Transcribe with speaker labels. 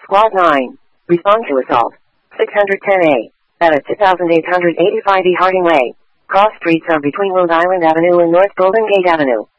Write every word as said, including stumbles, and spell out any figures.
Speaker 1: Squad nine. Respond to assault. six hundred ten A. At a two thousand eight hundred eighty-five E Harding Way. Cross streets are between Rhode Island Avenue and North Golden Gate Avenue.